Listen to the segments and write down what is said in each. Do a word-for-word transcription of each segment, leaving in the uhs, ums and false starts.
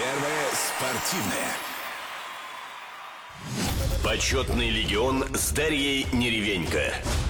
Первое спортивное. Почетный легион с Дарьей Неревенько.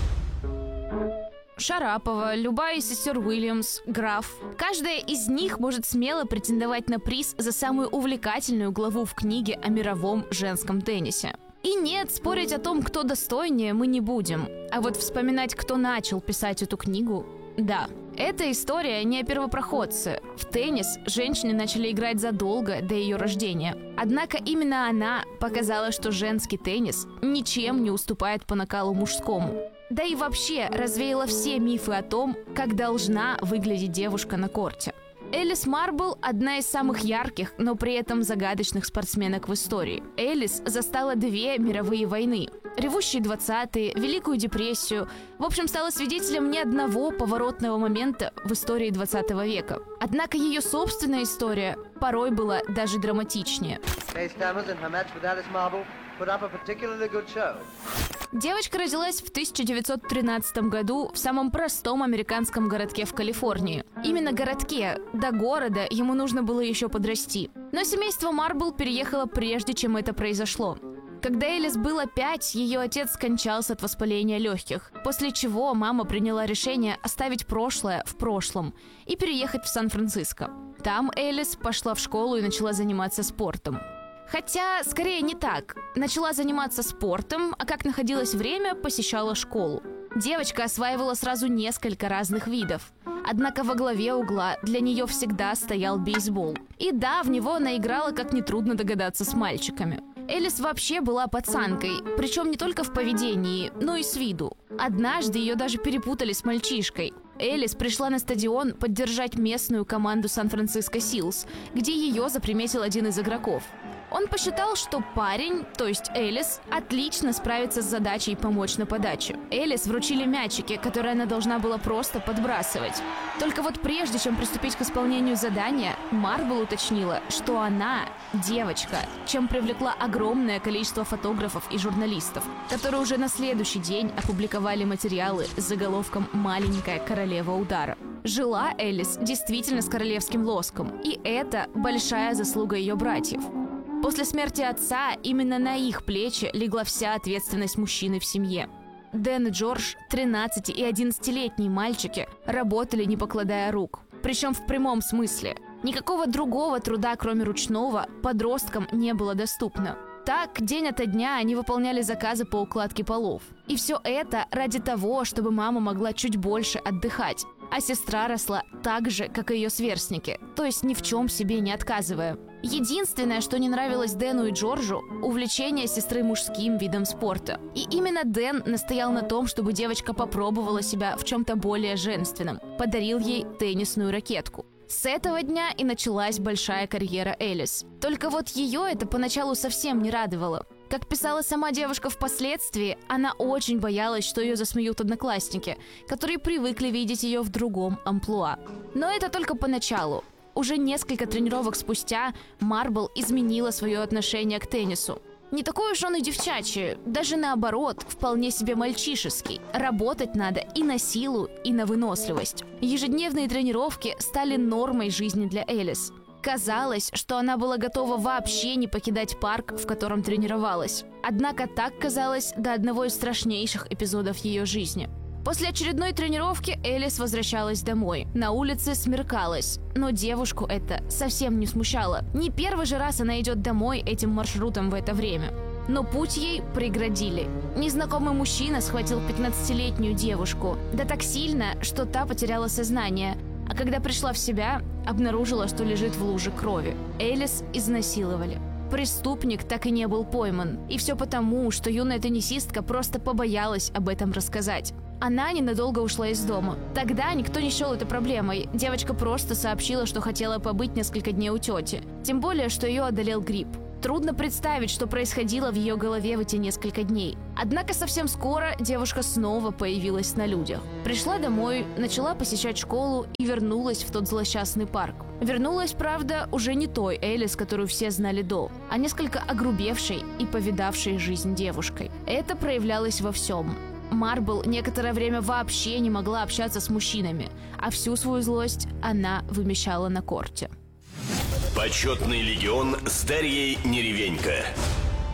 Шарапова, любая из сестер Уильямс, Граф. Каждая из них может смело претендовать на приз за самую увлекательную главу в книге о мировом женском теннисе. И нет, спорить о том, кто достойнее, мы не будем. А вот вспоминать, кто начал писать эту книгу, да. Эта история не о первопроходце. В теннис женщины начали играть задолго до ее рождения. Однако именно она показала, что женский теннис ничем не уступает по накалу мужскому. Да и вообще развеяла все мифы о том, как должна выглядеть девушка на корте. Элис Марбл – одна из самых ярких, но при этом загадочных спортсменок в истории. Элис застала две мировые войны, ревущие двадцатые, Великую депрессию. В общем, стала свидетелем ни одного поворотного момента в истории двадцатого века. Однако ее собственная история порой была даже драматичнее. Девочка родилась в тысяча девятьсот тринадцатом году в самом простом американском городке в Калифорнии. Именно городке, до города ему нужно было еще подрасти. Но семейство Марбл переехало прежде, чем это произошло. Когда Элис было пять, ее отец скончался от воспаления легких, после чего мама приняла решение оставить прошлое в прошлом и переехать в Сан-Франциско. Там Элис пошла в школу и начала заниматься спортом. Хотя, скорее не так. Начала заниматься спортом, а как находилось время, посещала школу. Девочка осваивала сразу несколько разных видов. Однако во главе угла для нее всегда стоял бейсбол. И да, в него она играла, как нетрудно догадаться, с мальчиками. Элис вообще была пацанкой, причем не только в поведении, но и с виду. Однажды ее даже перепутали с мальчишкой. Элис пришла на стадион поддержать местную команду Сан-Франциско Силс, где ее заприметил один из игроков. Он посчитал, что парень, то есть Элис, отлично справится с задачей помочь на подаче. Элис вручили мячики, которые она должна была просто подбрасывать. Только вот прежде чем приступить к исполнению задания, Марбл уточнила, что она девочка, чем привлекла огромное количество фотографов и журналистов, которые уже на следующий день опубликовали материалы с заголовком «Маленькая королева удара». Жила Элис действительно с королевским лоском, и это большая заслуга ее братьев. После смерти отца именно на их плечи легла вся ответственность мужчины в семье. Дэн и Джордж, тринадцати- и одиннадцатилетние мальчики, работали не покладая рук. Причем в прямом смысле. Никакого другого труда, кроме ручного, подросткам не было доступно. Так, день ото дня они выполняли заказы по укладке полов. И все это ради того, чтобы мама могла чуть больше отдыхать. А сестра росла так же, как и ее сверстники, то есть ни в чем себе не отказывая. Единственное, что не нравилось Дэну и Джорджу – увлечение сестры мужским видом спорта. И именно Дэн настоял на том, чтобы девочка попробовала себя в чем-то более женственном. Подарил ей теннисную ракетку. С этого дня и началась большая карьера Элис. Только вот ее это поначалу совсем не радовало. Как писала сама девушка впоследствии, она очень боялась, что ее засмеют одноклассники, которые привыкли видеть ее в другом амплуа. Но это только поначалу. Уже несколько тренировок спустя Марбл изменила свое отношение к теннису. Не такой уж он и девчачий, даже наоборот, вполне себе мальчишеский. Работать надо и на силу, и на выносливость. Ежедневные тренировки стали нормой жизни для Элис. Казалось, что она была готова вообще не покидать парк, в котором тренировалась. Однако так казалось до одного из страшнейших эпизодов ее жизни. После очередной тренировки Элис возвращалась домой. На улице смеркалось, но девушку это совсем не смущало. Не первый же раз она идет домой этим маршрутом в это время. Но путь ей преградили. Незнакомый мужчина схватил пятнадцатилетнюю девушку, да так сильно, что та потеряла сознание. А когда пришла в себя, обнаружила, что лежит в луже крови. Элис изнасиловали. Преступник так и не был пойман. И все потому, что юная теннисистка просто побоялась об этом рассказать. Она ненадолго ушла из дома. Тогда никто не счел это проблемой. Девочка просто сообщила, что хотела побыть несколько дней у тети. Тем более, что ее одолел грипп. Трудно представить, что происходило в ее голове в эти несколько дней. Однако совсем скоро девушка снова появилась на людях. Пришла домой, начала посещать школу и вернулась в тот злосчастный парк. Вернулась, правда, уже не той Элис, которую все знали до, а несколько огрубевшей и повидавшей жизнь девушкой. Это проявлялось во всем. Марбл некоторое время вообще не могла общаться с мужчинами, а всю свою злость она вымещала на корте. Почетный легион с Дарьей Неревенько.